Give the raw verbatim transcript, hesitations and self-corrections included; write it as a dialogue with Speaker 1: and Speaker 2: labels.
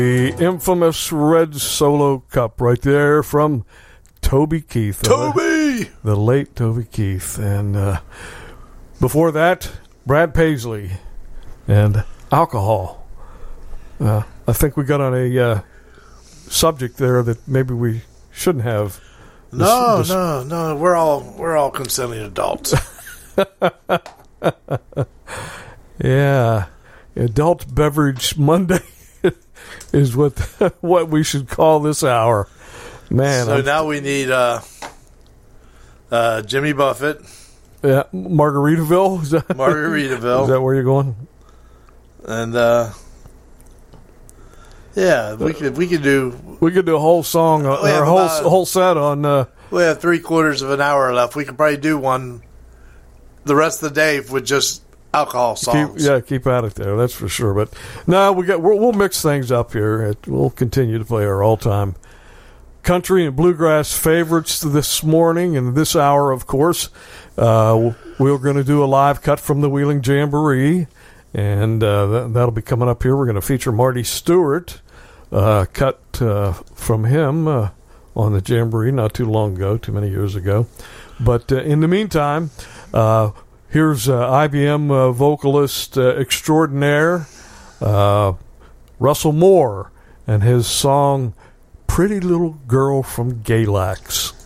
Speaker 1: The infamous Red Solo Cup right there from Toby Keith.
Speaker 2: Toby!
Speaker 1: The, the late Toby Keith. And uh, before that, Brad Paisley and Alcohol. Uh, I think we got on a uh, subject there that maybe we shouldn't have. This,
Speaker 2: no,
Speaker 1: this,
Speaker 2: no, no. We're all we're all consenting adults.
Speaker 1: Yeah. Adult Beverage Monday is what what we should call this hour. Man.
Speaker 2: So
Speaker 1: I'm,
Speaker 2: now we need uh, uh, Jimmy Buffett.
Speaker 1: Yeah, Margaritaville. Is that,
Speaker 2: Margaritaville.
Speaker 1: Is that where you're going?
Speaker 2: And uh, yeah, we could we could do
Speaker 1: we could do a whole song uh, or a whole about, whole set on. Uh,
Speaker 2: we have three quarters of an hour left. We could probably do one the rest of the day with just alcohol songs.
Speaker 1: Keep, yeah, keep at it there. That's for sure. But no, we got we'll, we'll mix things up here. We'll continue to play our all time country and bluegrass favorites this morning and this hour, of course. Uh, we're going to do a live cut from the Wheeling Jamboree, and uh, that, that'll be coming up here. We're going to feature Marty Stewart, uh, cut uh, from him uh, on the Jamboree not too long ago, too many years ago. But uh, in the meantime, uh, here's uh, I B M uh, vocalist uh, extraordinaire uh, Russell Moore and his song Pretty Little Girl from Galax.